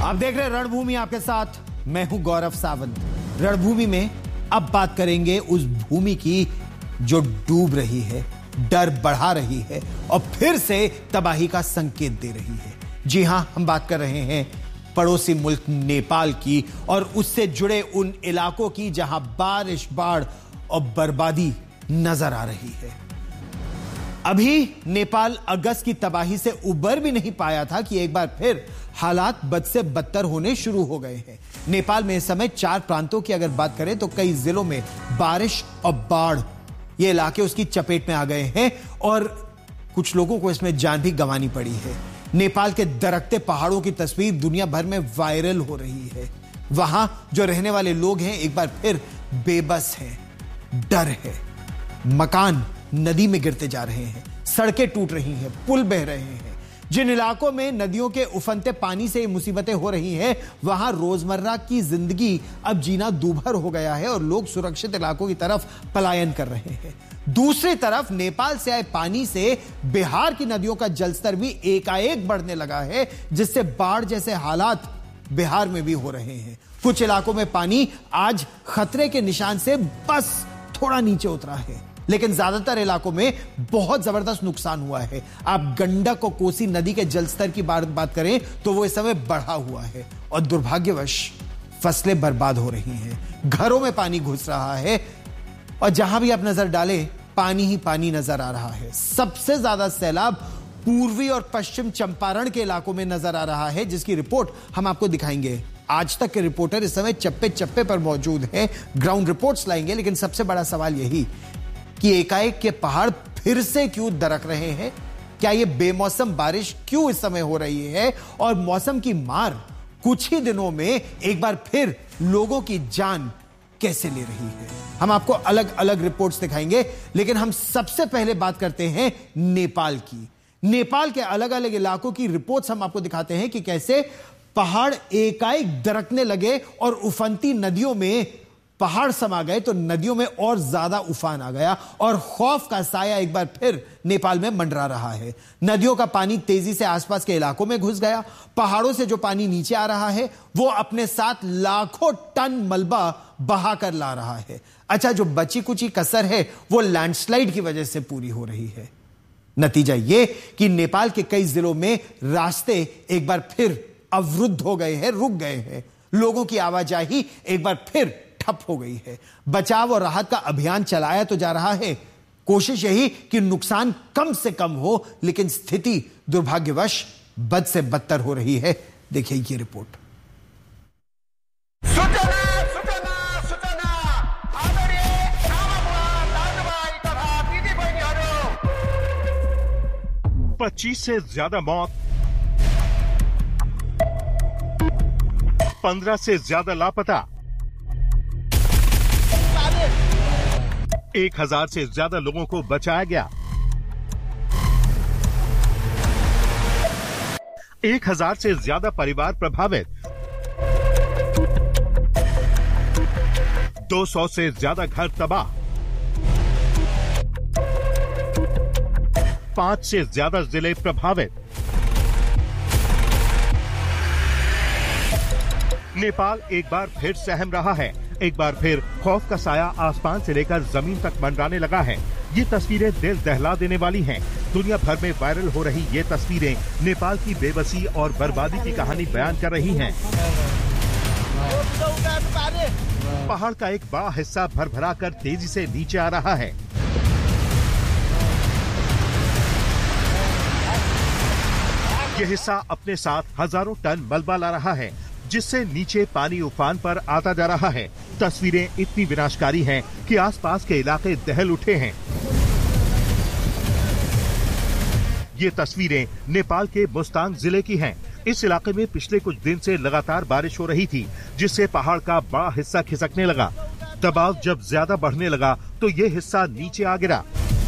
आप देख रहे हैं रणभूमि, आपके साथ मैं हूं गौरव सावंत। रणभूमि में अब बात करेंगे उस भूमि की जो डूब रही है, डर बढ़ा रही है और फिर से तबाही का संकेत दे रही है। जी हां, हम बात कर रहे हैं पड़ोसी मुल्क नेपाल की और उससे जुड़े उन इलाकों की जहां बारिश, बाढ़ और बर्बादी नजर आ रही है। अभी नेपाल अगस्त की तबाही से उबर भी नहीं पाया था कि एक बार फिर हालात बद से बदतर होने शुरू हो गए हैं। नेपाल में इस समय 4 प्रांतों की अगर बात करें तो कई जिलों में बारिश और बाढ़, ये इलाके उसकी चपेट में आ गए हैं और कुछ लोगों को इसमें जान भी गंवानी पड़ी है। नेपाल के दरकते पहाड़ों की तस्वीर दुनिया भर में वायरल हो रही है। वहां जो रहने वाले लोग हैं एक बार फिर बेबस हैं, डर है। मकान नदी में गिरते जा रहे हैं, सड़कें टूट रही हैं, पुल बह रहे हैं। जिन इलाकों में नदियों के उफनते पानी से मुसीबतें हो रही हैं, वहां रोजमर्रा की जिंदगी अब जीना दूभर हो गया है और लोग सुरक्षित इलाकों की तरफ पलायन कर रहे हैं। दूसरी तरफ नेपाल से आए पानी से बिहार की नदियों का जलस्तर भी एकाएक बढ़ने लगा है, जिससे बाढ़ जैसे हालात बिहार में भी हो रहे हैं। कुछ इलाकों में पानी आज खतरे के निशान से बस थोड़ा नीचे उतरा है, लेकिन ज्यादातर इलाकों में बहुत जबरदस्त नुकसान हुआ है। आप गंडक और कोसी नदी के जलस्तर की बात करें तो वो इस समय बढ़ा हुआ है और दुर्भाग्यवश फसलें बर्बाद हो रही हैं, घरों में पानी घुस रहा है और जहां भी आप नजर डालें पानी ही पानी नजर आ रहा है। सबसे ज्यादा सैलाब पूर्वी और पश्चिम चंपारण के इलाकों में नजर आ रहा है, जिसकी रिपोर्ट हम आपको दिखाएंगे। आज तक के रिपोर्टर इस समय चप्पे चप्पे पर मौजूद हैं, ग्राउंड रिपोर्ट्स लाएंगे, लेकिन सबसे बड़ा सवाल यही कि एकाएक के पहाड़ फिर से क्यों दरक रहे हैं? क्या यह बेमौसम बारिश क्यों इस समय हो रही है? और मौसम की मार कुछ ही दिनों में एक बार फिर लोगों की जान कैसे ले रही है? हम आपको अलग अलग रिपोर्ट्स दिखाएंगे, लेकिन हम सबसे पहले बात करते हैं नेपाल की। नेपाल के अलग अलग इलाकों की रिपोर्ट्स हम आपको दिखाते हैं कि कैसे पहाड़ एकाएक दरकने लगे और उफनती नदियों में पहाड़ समा गए तो नदियों में और ज्यादा उफान आ गया और खौफ का साया एक बार फिर नेपाल में मंडरा रहा है। नदियों का पानी तेजी से आसपास के इलाकों में घुस गया। पहाड़ों से जो पानी नीचे आ रहा है वो अपने साथ लाखों टन मलबा बहाकर ला रहा है। अच्छा, जो बची कुची कसर है वो लैंडस्लाइड की वजह से पूरी हो रही है। नतीजा ये कि नेपाल के कई जिलों में रास्ते एक बार फिर अवरुद्ध हो गए हैं, रुक गए हैं। लोगों की आवाजाही एक बार फिर ठप हो गई है। बचाव और राहत का अभियान चलाया तो जा रहा है, कोशिश यही कि नुकसान कम से कम हो, लेकिन स्थिति दुर्भाग्यवश बद से बदतर हो रही है। देखिए ये रिपोर्ट। 25 से ज्यादा मौत, 15 से ज्यादा लापता, 1000 से ज्यादा लोगों को बचाया गया। 1000 से ज्यादा परिवार प्रभावित, 200 से ज्यादा घर तबाह, 5 से ज्यादा जिले प्रभावित। नेपाल एक बार फिर सहम रहा है। एक बार फिर खौफ का साया आसमान से लेकर जमीन तक मंडराने लगा है। ये तस्वीरें दिल दहला देने वाली हैं। दुनिया भर में वायरल हो रही ये तस्वीरें नेपाल की बेबसी और बर्बादी की कहानी बयान कर रही हैं। पहाड़ का एक बड़ा हिस्सा भरभरा कर तेजी से नीचे आ रहा है। यह हिस्सा अपने साथ हजारों टन मलबा ला रहा है, जिससे नीचे पानी उफान पर आता जा रहा है। तस्वीरें इतनी विनाशकारी हैं कि आसपास के इलाके दहल उठे हैं। ये तस्वीरें नेपाल के मुस्तांग जिले की हैं। इस इलाके में पिछले कुछ दिन से लगातार बारिश हो रही थी, जिससे पहाड़ का बड़ा हिस्सा खिसकने लगा। दबाव जब ज्यादा बढ़ने लगा तो ये हिस्सा नीचे आ गिरा।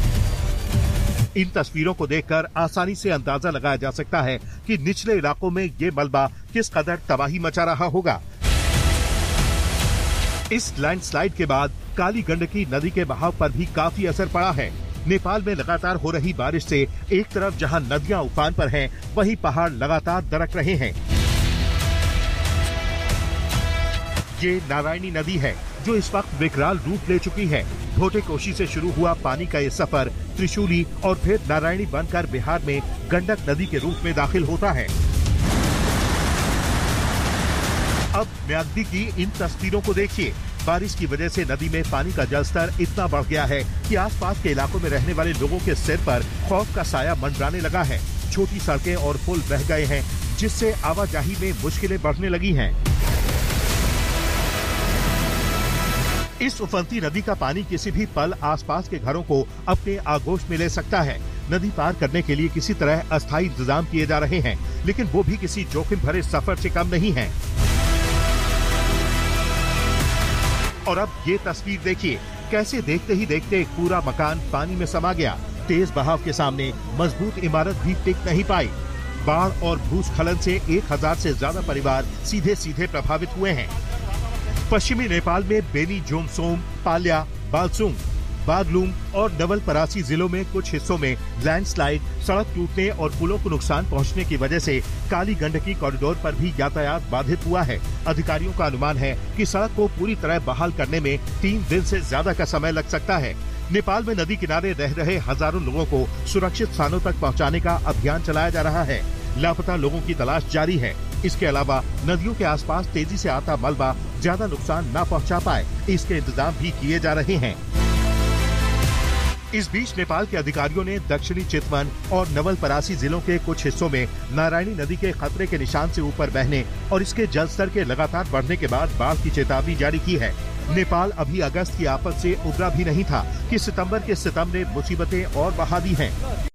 इन तस्वीरों को देखकर आसानी से अंदाजा लगाया जा सकता है कि निचले इलाकों में ये मलबा किस कदर तबाही मचा रहा होगा। इस लैंडस्लाइड के बाद काली गंडकी नदी के बहाव पर भी काफी असर पड़ा है। नेपाल में लगातार हो रही बारिश से एक तरफ जहां नदियां उफान पर हैं, वहीं पहाड़ लगातार दरक रहे हैं। ये नारायणी नदी है जो इस वक्त विकराल रूप ले चुकी है। भोटेकोशी से शुरू हुआ पानी का ये सफर त्रिशूली और फिर नारायणी बनकर बिहार में गंडक नदी के रूप में दाखिल होता है। अब म्याग्दी की इन तस्वीरों को देखिए। बारिश की वजह से नदी में पानी का जलस्तर इतना बढ़ गया है कि आसपास के इलाकों में रहने वाले लोगों के सिर पर खौफ का साया मंडराने लगा है। छोटी सड़कें और पुल बह गए हैं, जिससे आवाजाही में मुश्किलें बढ़ने लगी हैं। इस उफनती नदी का पानी किसी भी पल आसपास के घरों को अपने आगोश में ले सकता है। नदी पार करने के लिए किसी तरह अस्थायी इंतजाम किए जा रहे हैं, लेकिन वो भी किसी जोखिम भरे सफर से कम नहीं है। और अब ये तस्वीर देखिए, कैसे देखते ही देखते एक पूरा मकान पानी में समा गया। तेज बहाव के सामने मजबूत इमारत भी टिक नहीं पाई। बाढ़ और भूस्खलन से 1000 से ज्यादा परिवार सीधे सीधे प्रभावित हुए हैं। पश्चिमी नेपाल में बेनी जोमसोम, पाल्या, बालसुंग, बागलुंग और नवलपरासी जिलों में कुछ हिस्सों में लैंडस्लाइड, सड़क टूटने और पुलों को नुकसान पहुंचने की वजह से काली गंडकी कॉरिडोर पर भी यातायात बाधित हुआ है। अधिकारियों का अनुमान है कि सड़क को पूरी तरह बहाल करने में 3 दिन से ज्यादा का समय लग सकता है। नेपाल में नदी किनारे रह रहे हजारों लोगों को सुरक्षित स्थानों तक पहुंचाने का अभियान चलाया जा रहा है। लापता लोगों की तलाश जारी है। इसके अलावा नदियों के आसपास तेजी से आता मलबा ज्यादा नुकसान न पहुंचा पाए, इसके इंतजाम भी किए जा रहे हैं। इस बीच नेपाल के अधिकारियों ने दक्षिणी चितवन और नवलपरासी जिलों के कुछ हिस्सों में नारायणी नदी के खतरे के निशान से ऊपर बहने और इसके जलस्तर के लगातार बढ़ने के बाद बाढ़ की चेतावनी जारी की है। नेपाल अभी अगस्त की आफत से उबरा भी नहीं था कि सितंबर के सितम ने मुसीबतें और बढ़ा दी हैं।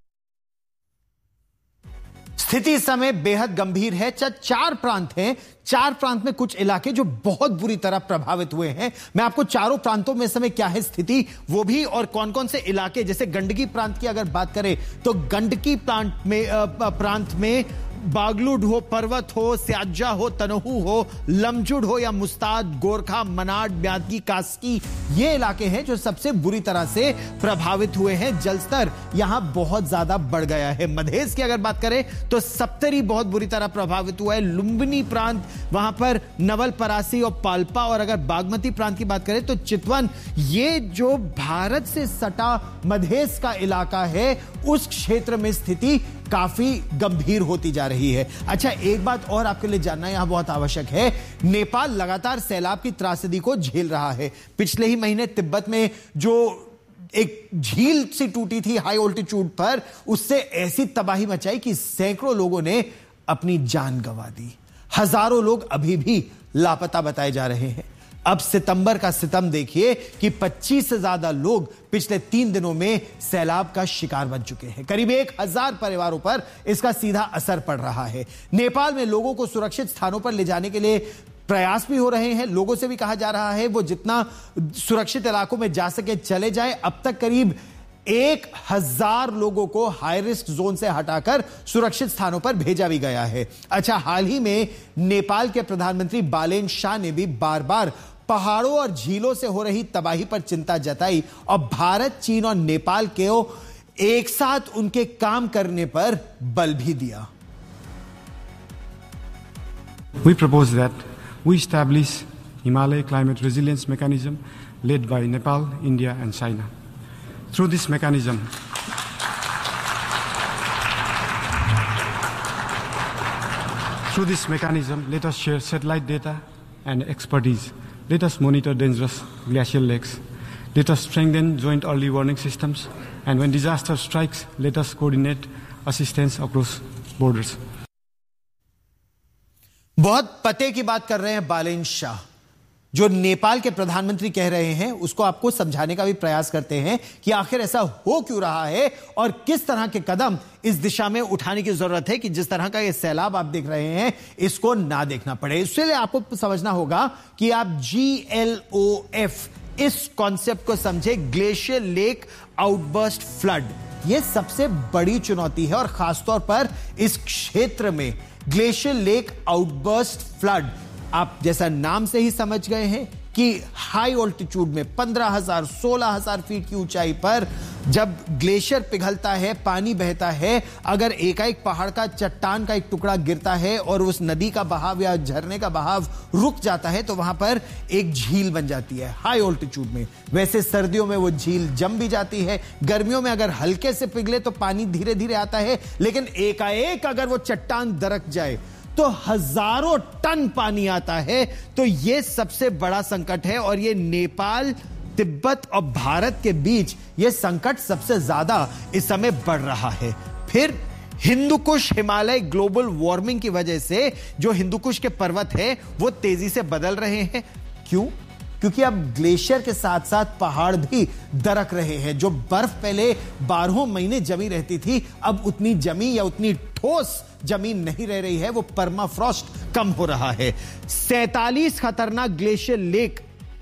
स्थिति इस समय बेहद गंभीर है। 4 प्रांत हैं, 4 प्रांत में कुछ इलाके जो बहुत बुरी तरह प्रभावित हुए हैं। मैं आपको चारों प्रांतों में समय क्या है स्थिति वो भी, और कौन कौन से इलाके, जैसे गंडकी प्रांत की अगर बात करें तो गंडकी प्रांत में बागलुड हो, पर्वत हो, स्याजा हो, तनहू हो, लमजुड हो या मुस्ताद, गोरखा, मनाड, म्यादगी, कास्की, ये इलाके हैं जो सबसे बुरी तरह से प्रभावित हुए हैं। जलस्तर यहां बहुत ज्यादा बढ़ गया है। मधेश की अगर बात करें तो सप्तरी बहुत बुरी तरह प्रभावित हुआ है। लुम्बिनी प्रांत, वहां पर नवलपरासी और पाल्पा, और अगर बागमती प्रांत की बात करें तो चितवन, ये जो भारत से सटा मधेश का इलाका है उस क्षेत्र में स्थिति काफी गंभीर होती जा रही है। अच्छा, एक बात और आपके लिए जानना यहां बहुत आवश्यक है। नेपाल लगातार सैलाब की त्रासदी को झेल रहा है। पिछले ही महीने तिब्बत में जो एक झील सी टूटी थी हाई ऑल्टीट्यूड पर, उससे ऐसी तबाही मचाई कि सैकड़ों लोगों ने अपनी जान गंवा दी। हजारों लोग अभी भी लापता बताए जा रहे हैं। अब सितंबर का सितम देखिए कि 25 से ज्यादा लोग पिछले 3 दिनों में सैलाब का शिकार बन चुके हैं। करीब 1000 परिवारों पर इसका सीधा असर पड़ रहा है। नेपाल में लोगों को सुरक्षित स्थानों पर ले जाने के लिए प्रयास भी हो रहे हैं। लोगों से भी कहा जा रहा है वो जितना सुरक्षित इलाकों में जा सके चले जाए। अब तक करीब 1000 लोगों को हाई रिस्क जोन से हटाकर सुरक्षित स्थानों पर भेजा भी गया है। अच्छा, हाल ही में नेपाल के प्रधानमंत्री बालेन शाह ने भी बार बार पहाड़ों और झीलों से हो रही तबाही पर चिंता जताई और भारत, चीन और नेपाल के एक साथ उनके काम करने पर बल भी दिया। We propose that we establish Himalaya Climate Resilience Mechanism led by Nepal, India and China. Through this mechanism, let us share satellite data and expertise. Let us monitor dangerous glacial lakes. Let us strengthen joint early warning systems. And when disaster strikes, let us coordinate assistance across borders. बहुत पते की बात कर रहे हैं बालेन शाह। जो नेपाल के प्रधानमंत्री कह रहे हैं उसको आपको समझाने का भी प्रयास करते हैं कि आखिर ऐसा हो क्यों रहा है और किस तरह के कदम इस दिशा में उठाने की जरूरत है कि जिस तरह का ये सैलाब आप देख रहे हैं इसको ना देखना पड़े। इसलिए आपको समझना होगा कि आप GLOF इस कॉन्सेप्ट को समझे, ग्लेशियर लेक आउटबर्स्ट फ्लड। यह सबसे बड़ी चुनौती है और खासतौर पर इस क्षेत्र में ग्लेशियर लेक आउटबर्स्ट फ्लड, आप जैसा नाम से ही समझ गए हैं कि हाई ऑल्टीट्यूड में 15,000 16,000 फीट की ऊंचाई पर जब ग्लेशियर पिघलता है, पानी बहता है, अगर एकाएक पहाड़ का चट्टान का एक टुकड़ा गिरता है और उस नदी का बहाव या झरने का बहाव रुक जाता है तो वहां पर एक झील बन जाती है हाई ऑल्टीट्यूड में। वैसे सर्दियों में वो झील जम भी जाती है, गर्मियों में अगर हल्के से पिघले तो पानी धीरे धीरे आता है, लेकिन एकाएक अगर वो चट्टान दरक जाए तो हजारों टन पानी आता है। तो यह सबसे बड़ा संकट है और यह नेपाल, तिब्बत और भारत के बीच यह संकट सबसे ज्यादा इस समय बढ़ रहा है। फिर हिंदुकुश हिमालय ग्लोबल वार्मिंग की वजह से जो हिंदुकुश के पर्वत है वो तेजी से बदल रहे हैं। क्यों? क्योंकि अब ग्लेशियर के साथ साथ पहाड़ भी दरक रहे हैं। जो बर्फ पहले 12 महीने जमी रहती थी, अब उतनी जमी या उतनी ठोस जमीन नहीं रह रही है, वो परमाफ्रॉस्ट कम हो रहा है। 47 खतरनाक ग्लेशियर लेक,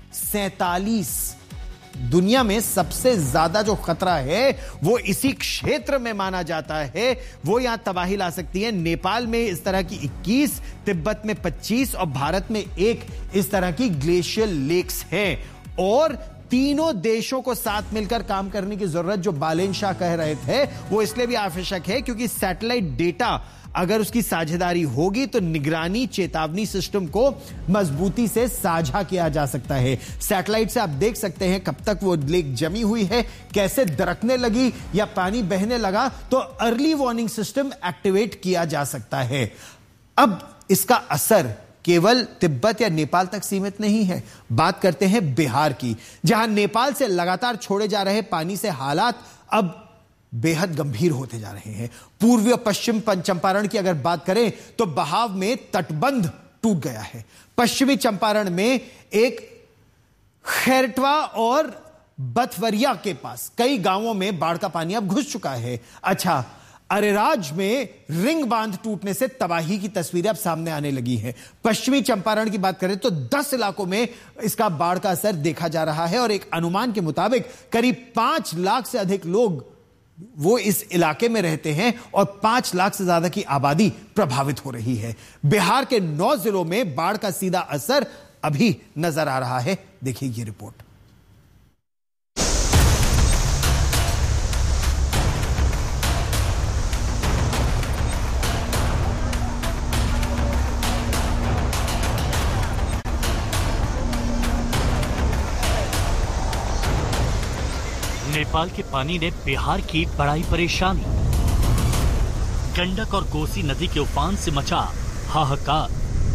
47 दुनिया में सबसे ज्यादा जो खतरा है वो इसी क्षेत्र में माना जाता है। वो यहां तबाही ला सकती है। नेपाल में इस तरह की 21, तिब्बत में 25 और भारत में 1 इस तरह की ग्लेशियर लेक्स हैं। और तीनों देशों को साथ मिलकर काम करने की जरूरत, जो बालेन शाह कह रहे थे, वो इसलिए भी आवश्यक है क्योंकि सैटेलाइट डेटा अगर उसकी साझेदारी होगी तो निगरानी चेतावनी सिस्टम को मजबूती से साझा किया जा सकता है। सैटेलाइट से आप देख सकते हैं कब तक वो लेक जमी हुई है, कैसे दरकने लगी या पानी बहने लगा, तो अर्ली वार्निंग सिस्टम एक्टिवेट किया जा सकता है। अब इसका असर केवल तिब्बत या नेपाल तक सीमित नहीं है। बात करते हैं बिहार की, जहां नेपाल से लगातार छोड़े जा रहे पानी से हालात अब बेहद गंभीर होते जा रहे हैं। पूर्वी और पश्चिम चंपारण की अगर बात करें तो बहाव में तटबंध टूट गया है। पश्चिमी चंपारण में एक खैरटवा और बथवरिया के पास कई गांवों में बाढ़ का पानी अब घुस चुका है। अच्छा, अरेराज में रिंग बांध टूटने से तबाही की तस्वीरें अब सामने आने लगी हैं। पश्चिमी चंपारण की बात करें तो 10 इलाकों में इसका बाढ़ का असर देखा जा रहा है और एक अनुमान के मुताबिक करीब 5 लाख से अधिक लोग वो इस इलाके में रहते हैं और 5 लाख से ज्यादा की आबादी प्रभावित हो रही है। बिहार के 9 जिलों में बाढ़ का सीधा असर अभी नजर आ रहा है। देखिए ये रिपोर्ट। नेपाल के पानी ने बिहार की बढ़ाई परेशानी। गंडक और कोसी नदी के उफान से मचा हाहाकार।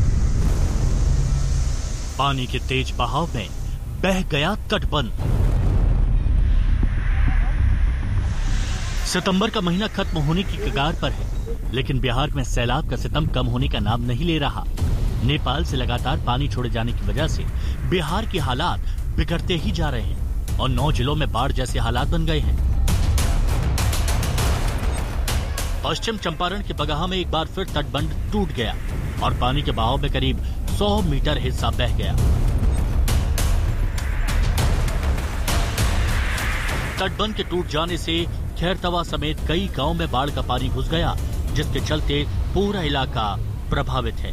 पानी के तेज बहाव में बह गया तटबंध। सितंबर का महीना खत्म होने की कगार पर है, लेकिन बिहार में सैलाब का सितम कम होने का नाम नहीं ले रहा। नेपाल से लगातार पानी छोड़े जाने की वजह से बिहार के हालात बिगड़ते ही जा रहे हैं और 9 जिलों में बाढ़ जैसे हालात बन गए हैं। पश्चिम चंपारण के बगहा में एक बार फिर तटबंध टूट गया और पानी के बहाव में करीब 100 मीटर हिस्सा बह गया। तटबंध के टूट जाने से खैरतवा समेत कई गांव में बाढ़ का पानी घुस गया, जिसके चलते पूरा इलाका प्रभावित है।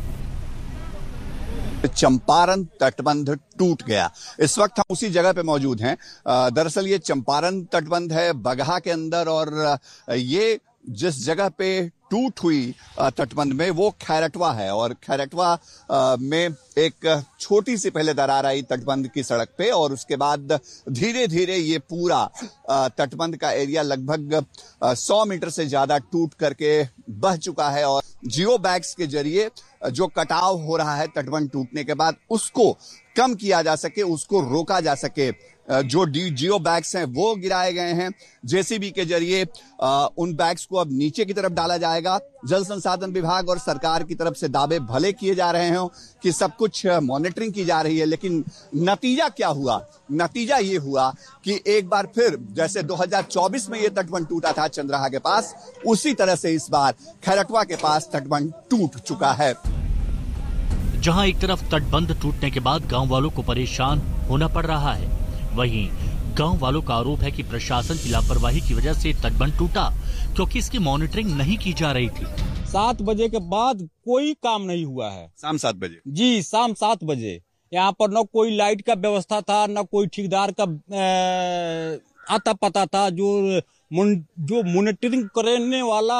चंपारण तटबंध टूट गया। इस वक्त हम उसी जगह पे मौजूद हैं। दरअसल ये चंपारण तटबंध है बगहा के अंदर, और ये जिस जगह पे टूट हुई तटबंध में वो खैरटवा है, और खैरटवा में एक छोटी सी पहले दरार आई तटबंध की सड़क पे, और उसके बाद धीरे धीरे ये पूरा तटबंध का एरिया लगभग 100 मीटर से ज्यादा टूट करके बह चुका है। और जियो बैग्स के जरिए जो कटाव हो रहा है तटबंध टूटने के बाद, उसको कम किया जा सके, उसको रोका जा सके। जो जियो बैग्स हैं वो गिराए गए हैं। जेसीबी के जरिए उन बैग्स को अब नीचे की तरफ डाला जाएगा। जल संसाधन विभाग और सरकार की तरफ से दावे भले किए जा रहे हैं कि सब कुछ मॉनिटरिंग की जा रही है, लेकिन नतीजा क्या हुआ? नतीजा ये हुआ कि एक बार फिर जैसे 2024 में ये तटबंध टूटा था चंद्रहा के पास, उसी तरह से इस बार खैरटवा के पास तटबंध टूट चुका है। जहां एक तरफ तटबंध टूटने के बाद गांव वालों को परेशान होना पड़ रहा है, वहीं गांव वालों का आरोप है कि प्रशासन की लापरवाही की वजह से तटबंध टूटा, क्योंकि इसकी मॉनिटरिंग नहीं की जा रही थी। 7 बजे के बाद कोई काम नहीं हुआ है। शाम 7 बजे? जी, शाम 7 बजे। यहाँ पर न कोई लाइट का व्यवस्था था, न कोई ठेकेदार का आता पता था, जो मॉनिटरिंग करने वाला।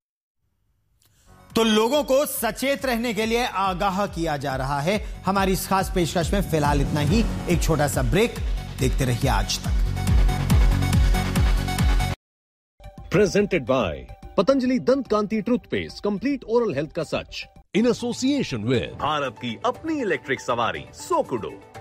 तो लोगों को सचेत रहने के लिए आगाह किया जा रहा है। हमारी इस खास पेशकश में फिलहाल इतना ही। एक छोटा सा ब्रेक, देखते रहिए आज तक। प्रेजेंटेड बाय पतंजलि दंत कांति टूथपेस्ट, कंप्लीट ओरल हेल्थ का सच, इन एसोसिएशन विद भारत की अपनी इलेक्ट्रिक सवारी सोकुडो।